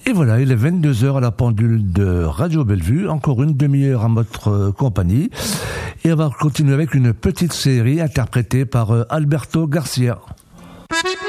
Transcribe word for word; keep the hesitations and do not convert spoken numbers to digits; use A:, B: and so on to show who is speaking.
A: Et voilà, il est vingt-deux heures à la pendule de Radio Bellevue, encore une demi-heure à votre euh, compagnie. Et on va continuer avec une petite série interprétée par euh, Alberto Garcia.